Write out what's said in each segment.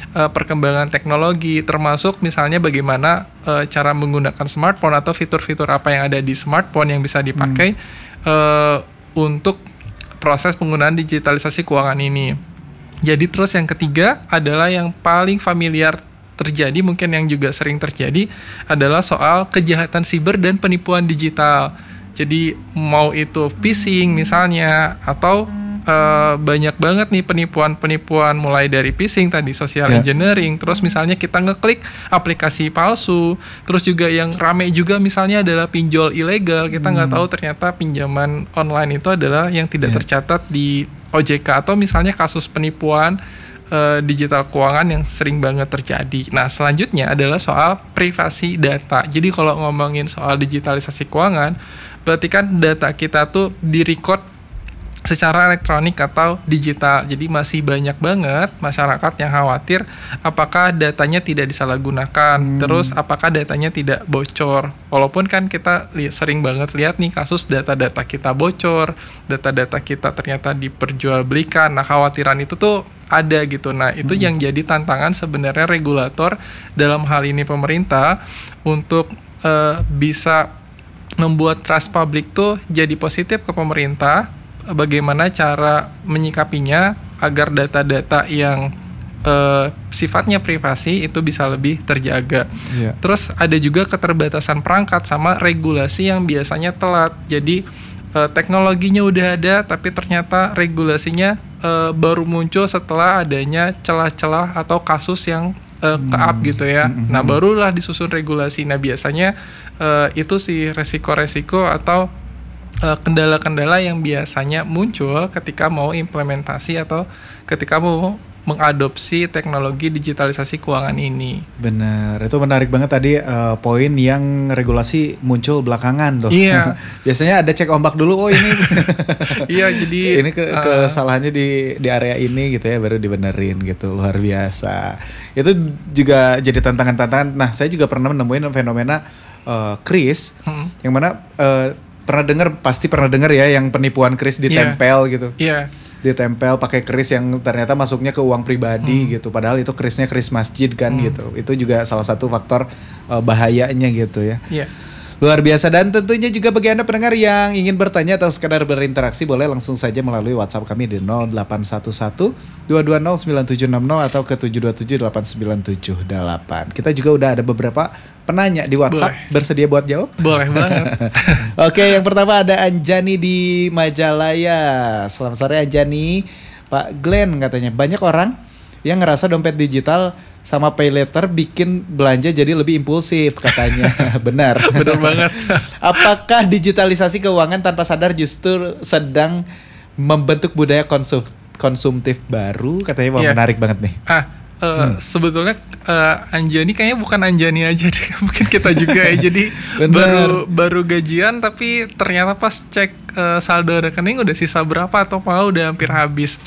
perkembangan teknologi, termasuk misalnya bagaimana cara menggunakan smartphone atau fitur-fitur apa yang ada di smartphone yang bisa dipakai untuk proses penggunaan digitalisasi keuangan ini. Jadi terus yang ketiga adalah yang paling familiar terjadi, mungkin yang juga sering terjadi adalah soal kejahatan siber dan penipuan digital. Jadi mau itu phishing misalnya, atau banyak banget nih penipuan mulai dari phishing tadi, social engineering, terus misalnya kita ngeklik aplikasi palsu, terus juga yang rame juga misalnya adalah pinjol ilegal. Kita nggak tahu ternyata pinjaman online itu adalah yang tidak tercatat di OJK, atau misalnya kasus penipuan digital keuangan yang sering banget terjadi. Nah, selanjutnya adalah soal privasi data. Jadi kalau ngomongin soal digitalisasi keuangan, berarti kan data kita tuh di-record secara elektronik atau digital. Jadi masih banyak banget masyarakat yang khawatir apakah datanya tidak disalahgunakan, terus apakah datanya tidak bocor. Walaupun kan kita sering banget lihat nih kasus data-data kita bocor, data-data kita ternyata diperjualbelikan. Nah, khawatiran itu tuh ada gitu. Nah, itu yang jadi tantangan sebenarnya regulator, dalam hal ini pemerintah, untuk bisa membuat trust publik tuh jadi positif ke pemerintah. Bagaimana cara menyikapinya agar data-data yang sifatnya privasi itu bisa lebih terjaga. Terus ada juga keterbatasan perangkat sama regulasi yang biasanya telat. Jadi teknologinya udah ada, tapi ternyata regulasinya baru muncul setelah adanya celah-celah atau kasus yang ke-up gitu ya. Nah, barulah disusun regulasi. Nah, biasanya itu sih resiko-resiko atau kendala-kendala yang biasanya muncul ketika mau implementasi atau ketika mau mengadopsi teknologi digitalisasi keuangan ini. Benar, itu menarik banget tadi poin yang regulasi muncul belakangan tuh. Iya. Biasanya ada cek ombak dulu, oh ini. Iya, jadi ini kesalahannya di area ini gitu ya, baru dibenerin gitu. Luar biasa. Itu juga jadi tantangan-tantangan. Nah, saya juga pernah nemuin fenomena kris yang mana pasti pernah dengar ya yang penipuan kris ditempel gitu. Iya. Ditempel pakai kris yang ternyata masuknya ke uang pribadi gitu. Padahal itu krisnya kris masjid kan gitu. Itu juga salah satu faktor bahayanya gitu ya. Iya. Luar biasa. Dan tentunya juga bagi Anda pendengar yang ingin bertanya atau sekadar berinteraksi, boleh langsung saja melalui WhatsApp kami di 0811 220 9760 atau ke 7278978. Kita juga udah ada beberapa penanya di WhatsApp. Boleh. Bersedia buat jawab? Boleh banget. Oke, yang pertama ada Anjani di Majalaya. Selamat sore Anjani. Pak Glenn katanya, banyak orang yang ngerasa dompet digital sama pay later bikin belanja jadi lebih impulsif katanya. Benar. Benar banget. Apakah digitalisasi keuangan tanpa sadar justru sedang membentuk budaya konsumtif baru? Katanya menarik banget nih. Sebetulnya Anjani kayaknya bukan Anjani aja deh. Mungkin kita juga ya. Jadi baru gajian tapi ternyata pas cek saldo rekening udah sisa berapa atau mau udah hampir habis.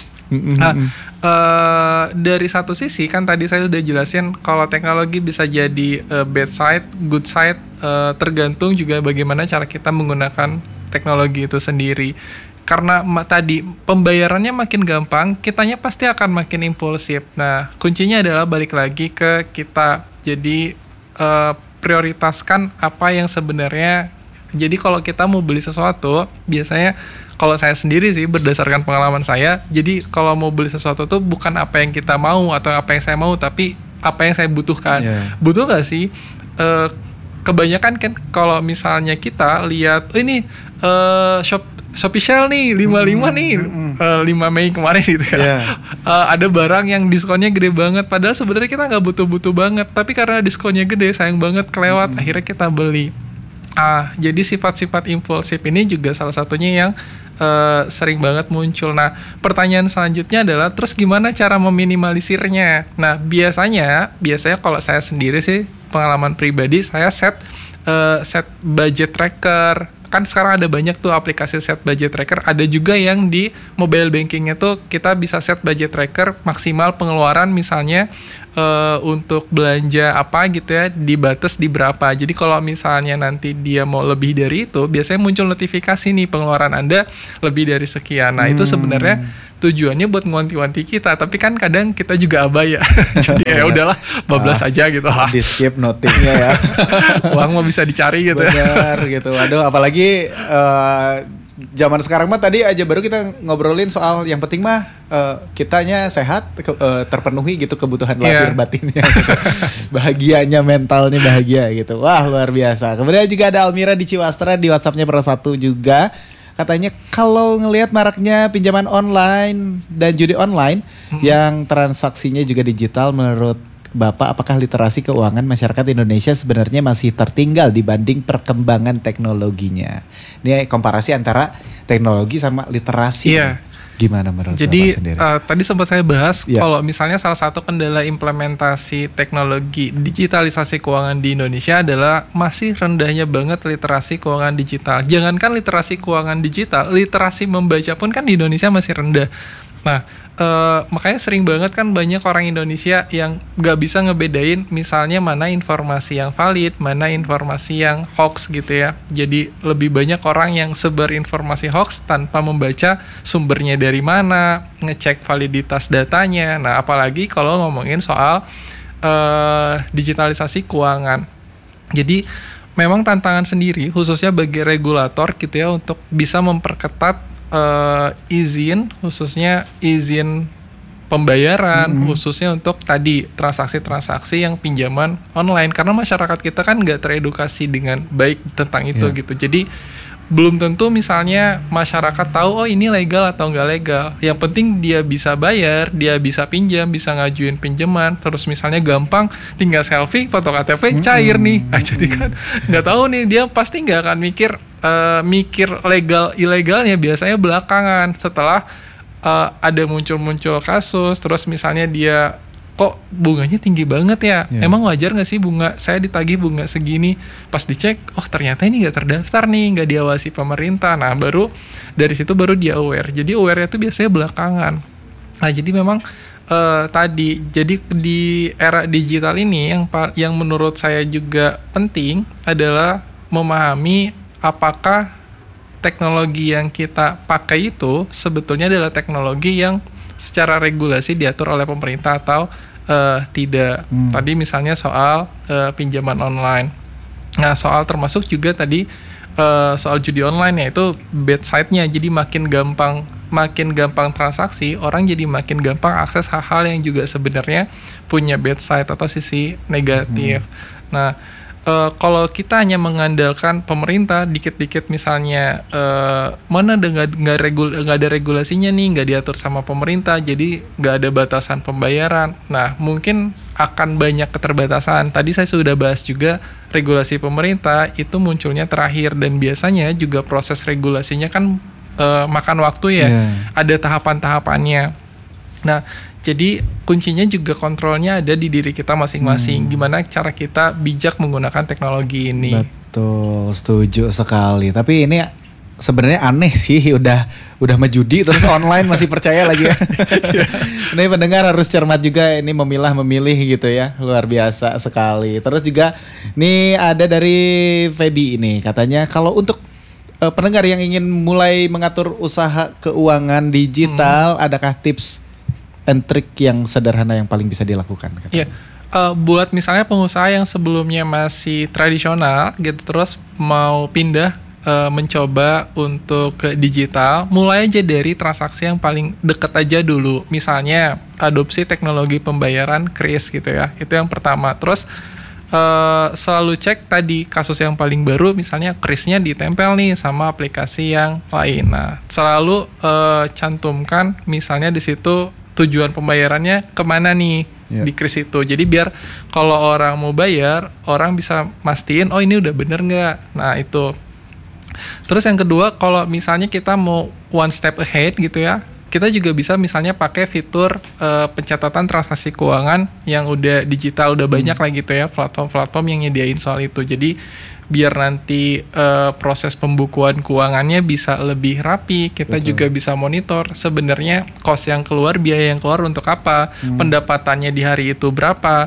Dari satu sisi kan tadi saya sudah jelasin kalau teknologi bisa jadi bad side, good side, tergantung juga bagaimana cara kita menggunakan teknologi itu sendiri. Karena tadi pembayarannya makin gampang, kitanya pasti akan makin impulsif. Nah, kuncinya adalah balik lagi ke kita. Jadi prioritaskan apa yang sebenarnya. Jadi kalau kita mau beli sesuatu, biasanya kalau saya sendiri sih berdasarkan pengalaman saya, jadi kalau mau beli sesuatu tuh bukan apa yang kita mau atau apa yang saya mau, tapi apa yang saya butuhkan. Butuh gak sih? Kebanyakan kan kalau misalnya kita lihat, ini Shopee Sale nih 55 nih 5 Mei kemarin gitu kan. Ada barang yang diskonnya gede banget, padahal sebenarnya kita nggak butuh-butuh banget, tapi karena diskonnya gede sayang banget kelewat, akhirnya kita beli. Jadi sifat-sifat impulsif ini juga salah satunya yang sering banget muncul. Nah, pertanyaan selanjutnya adalah terus gimana cara meminimalisirnya? Nah, biasanya kalau saya sendiri sih pengalaman pribadi, saya set budget tracker. Kan sekarang ada banyak tuh aplikasi set budget tracker. Ada juga yang di mobile bankingnya tuh kita bisa set budget tracker maksimal pengeluaran misalnya untuk belanja apa gitu ya, dibatas di berapa. Jadi kalau misalnya nanti dia mau lebih dari itu, biasanya muncul notifikasi nih pengeluaran Anda lebih dari sekian. Nah, itu sebenarnya tujuannya buat ngewanti-wanti kita, tapi kan kadang kita juga abai ya. Jadi ya udahlah, bablas aja gitu. Di skip notingnya ya. Uang mah bisa dicari gitu. Benar gitu. Aduh, apalagi zaman sekarang mah tadi aja baru kita ngobrolin soal yang penting mah kitanya sehat, terpenuhi gitu kebutuhan lahir batinnya gitu. Bahagianya, mentalnya bahagia gitu. Wah, luar biasa. Kemudian juga ada Almira di Ciwastra di WhatsApp-nya +1 juga. Katanya kalau ngelihat maraknya pinjaman online dan judi online yang transaksinya juga digital, menurut Bapak, apakah literasi keuangan masyarakat Indonesia sebenarnya masih tertinggal dibanding perkembangan teknologinya? Ini komparasi antara teknologi sama literasi. Iya. Gimana menurut Jadi, Bapak sendiri? tadi sempat saya bahas kalau misalnya salah satu kendala implementasi teknologi digitalisasi keuangan di Indonesia adalah masih rendahnya banget literasi keuangan digital. Jangankan literasi keuangan digital, literasi membaca pun kan di Indonesia masih rendah. Nah, makanya sering banget kan banyak orang Indonesia yang gak bisa ngebedain misalnya mana informasi yang valid, mana informasi yang hoax gitu ya. Jadi lebih banyak orang yang sebar informasi hoax tanpa membaca sumbernya dari mana, ngecek validitas datanya. Nah, apalagi kalau ngomongin soal digitalisasi keuangan. Jadi memang tantangan sendiri khususnya bagi regulator gitu ya untuk bisa memperketat izin, khususnya izin pembayaran, khususnya untuk tadi transaksi-transaksi yang pinjaman online, karena masyarakat kita kan nggak teredukasi dengan baik tentang itu gitu. Jadi belum tentu misalnya masyarakat tahu ini legal atau nggak legal. Yang penting dia bisa bayar, dia bisa pinjam, bisa ngajuin pinjaman, terus misalnya gampang tinggal selfie, foto KTP cair nih. Nah, jadi kan nggak tahu nih, dia pasti nggak akan mikir legal ilegalnya biasanya belakangan setelah ada muncul kasus, terus misalnya dia kok bunganya tinggi banget ya, emang wajar nggak sih bunga saya ditagih bunga segini, pas dicek oh ternyata ini nggak terdaftar nih, nggak diawasi pemerintah. Nah baru dari situ baru dia aware. Jadi aware itu biasanya belakangan. Nah jadi memang tadi jadi di era digital ini yang menurut saya juga penting adalah memahami apakah teknologi yang kita pakai itu sebetulnya adalah teknologi yang secara regulasi diatur oleh pemerintah atau tidak. Tadi misalnya soal pinjaman online. Nah, soal termasuk juga tadi soal judi online, yaitu bad side-nya. Jadi makin gampang transaksi, orang jadi makin gampang akses hal-hal yang juga sebenarnya punya bad side atau sisi negatif. Nah, kalau kita hanya mengandalkan pemerintah, dikit-dikit misalnya mana nggak ada regulasinya nih, nggak diatur sama pemerintah, jadi nggak ada batasan pembayaran. Nah mungkin akan banyak keterbatasan. Tadi saya sudah bahas juga regulasi pemerintah itu munculnya terakhir, dan biasanya juga proses regulasinya kan makan waktu ya, ada tahapan-tahapannya. Nah jadi kuncinya juga kontrolnya ada di diri kita masing-masing. Gimana cara kita bijak menggunakan teknologi ini. Betul, setuju sekali. Tapi ini sebenarnya aneh sih, udah menjudi terus online masih percaya lagi ya. Ini pendengar harus cermat juga, ini memilih gitu ya. Luar biasa sekali. Terus juga nih ada dari Feby ini, katanya kalau untuk pendengar yang ingin mulai mengatur usaha keuangan digital, adakah tips and trik yang sederhana yang paling bisa dilakukan? Iya, buat misalnya pengusaha yang sebelumnya masih tradisional gitu, terus mau pindah mencoba untuk ke digital, mulai aja dari transaksi yang paling deket aja dulu. Misalnya adopsi teknologi pembayaran KRIS gitu ya, itu yang pertama. Terus selalu cek tadi kasus yang paling baru, misalnya KRIS-nya ditempel nih sama aplikasi yang lain. Nah, selalu cantumkan misalnya di situ tujuan pembayarannya kemana nih di KRIS itu. Jadi biar kalau orang mau bayar, orang bisa mastiin oh ini udah bener nggak. Nah itu. Terus yang kedua, kalau misalnya kita mau one step ahead gitu ya, kita juga bisa misalnya pakai fitur pencatatan transaksi keuangan yang udah digital, udah banyak lah gitu ya platform-platform yang nyediain soal itu. Jadi biar nanti proses pembukuan keuangannya bisa lebih rapi, kita juga bisa monitor sebenarnya cost yang keluar, biaya yang keluar untuk apa, pendapatannya di hari itu berapa,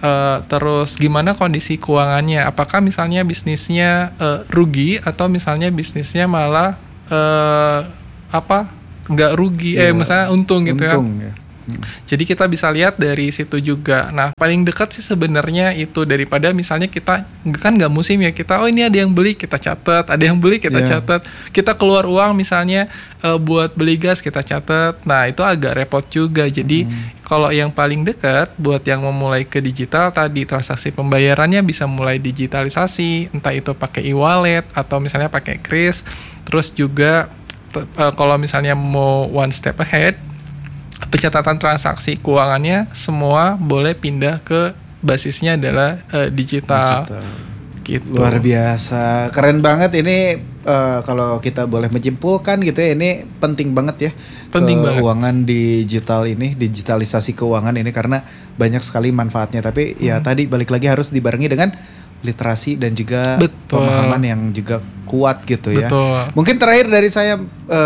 terus gimana kondisi keuangannya, apakah misalnya bisnisnya rugi atau misalnya bisnisnya malah nggak rugi, misalnya untung gitu ya. Untung ya. Jadi kita bisa lihat dari situ juga. Nah, paling dekat sih sebenarnya itu, daripada misalnya kita kan nggak musim ya, kita ini ada yang beli kita catat, ada yang beli kita catat, kita keluar uang misalnya buat beli gas kita catat. Nah, itu agak repot juga. Jadi kalau yang paling dekat buat yang mau mulai ke digital tadi, transaksi pembayarannya bisa mulai digitalisasi, entah itu pakai e-wallet atau misalnya pakai kris. Terus juga kalau misalnya mau one step ahead, pencatatan transaksi keuangannya semua boleh pindah ke basisnya adalah digital. Gitu. Luar biasa, keren banget ini. Kalau kita boleh menyimpulkan gitu ya, ini penting banget ya, keuangan digital ini, digitalisasi keuangan ini, karena banyak sekali manfaatnya. Tapi ya tadi balik lagi harus dibarengi dengan literasi dan juga pemahaman yang juga kuat gitu ya. Mungkin terakhir dari saya,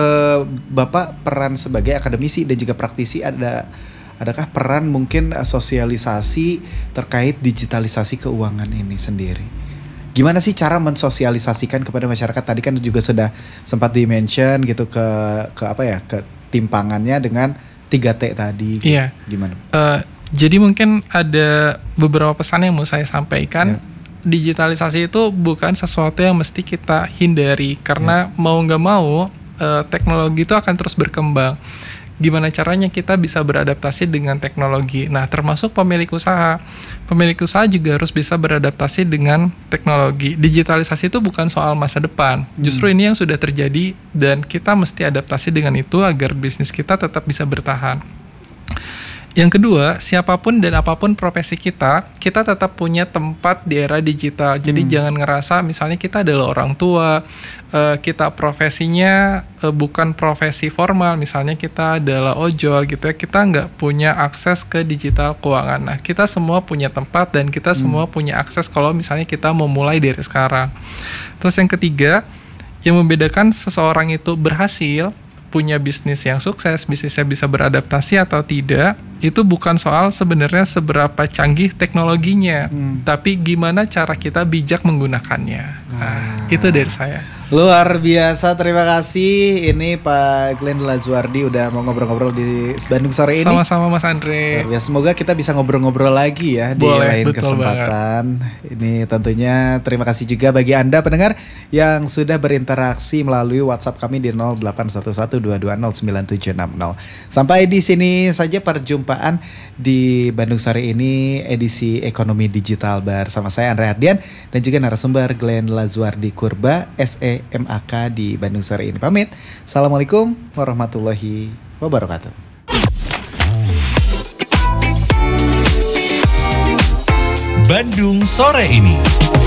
Bapak peran sebagai akademisi dan juga praktisi, adakah peran mungkin sosialisasi terkait digitalisasi keuangan ini sendiri? Gimana sih cara mensosialisasikan kepada masyarakat? Tadi kan juga sudah sempat di-mention gitu ke apa ya, ke timpangannya dengan 3T tadi. Gitu. Iya. Gimana? Jadi mungkin ada beberapa pesan yang mau saya sampaikan. Digitalisasi itu bukan sesuatu yang mesti kita hindari, karena mau nggak mau teknologi itu akan terus berkembang. Gimana caranya kita bisa beradaptasi dengan teknologi? Nah, termasuk pemilik usaha. Pemilik usaha juga harus bisa beradaptasi dengan teknologi. Digitalisasi itu bukan soal masa depan. Justru ini yang sudah terjadi dan kita mesti adaptasi dengan itu agar bisnis kita tetap bisa bertahan. Yang kedua, siapapun dan apapun profesi kita tetap punya tempat di era digital. Jadi jangan ngerasa misalnya kita adalah orang tua, kita profesinya bukan profesi formal, misalnya kita adalah ojol gitu ya, kita nggak punya akses ke digital keuangan. Nah, kita semua punya tempat dan kita semua punya akses kalau misalnya kita mau mulai dari sekarang. Terus yang ketiga, yang membedakan seseorang itu berhasil, punya bisnis yang sukses, bisnisnya bisa beradaptasi atau tidak, itu bukan soal sebenarnya seberapa canggih teknologinya, tapi gimana cara kita bijak menggunakannya. Nah, itu dari saya. Luar biasa, terima kasih. Ini Pak Glenn Lazuardi udah mau ngobrol-ngobrol di Bandung Sore ini. Sama-sama Mas Andre. Luar biasa, semoga kita bisa ngobrol-ngobrol lagi ya. Boleh, di lain kesempatan. Banget. Ini tentunya terima kasih juga bagi Anda pendengar yang sudah berinteraksi melalui WhatsApp kami di 0811220970. Sampai di sini saja perjumpaan di Bandung Sore ini, edisi Ekonomi Digital bersama saya Andre Ardian dan juga narasumber Glenn Lazuardi Kurba, SEMAK di Bandung Sore ini. Pamit. Assalamualaikum warahmatullahi wabarakatuh. Bandung Sore ini.